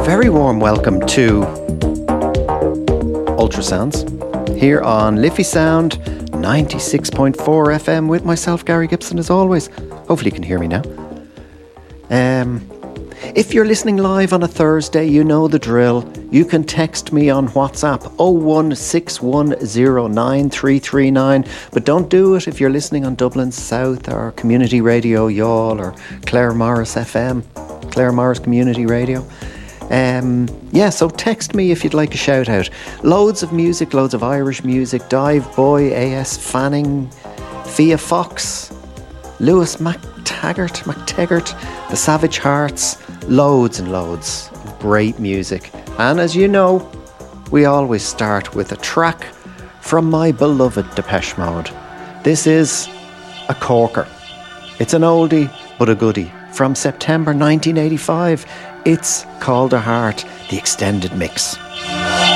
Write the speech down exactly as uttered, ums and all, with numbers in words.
Very warm welcome to Ultrasounds here on Liffey Sound ninety-six point four F M with myself, Gary Gibson, as always. Hopefully you can hear me now. Um, if you're listening live on a Thursday, you know the drill. You can text me on WhatsApp oh one six one oh nine three three nine, but don't do it if you're listening on Dublin South or Community Radio Youghal or Clare Morris F M, Clare Morris Community Radio. Um, yeah, so text me if you'd like a shout out. Loads of music, loads of Irish music. Dive Boy, A S Fanning, Fia Fox, Lewis MacTaggart, MacTaggart, The Savage Hearts. Loads and loads of great music. And as you know, we always start with a track from my beloved Depeche Mode. This is a corker. It's an oldie but a goodie from September nineteen eighty-five. It's Called a Heart, the extended mix.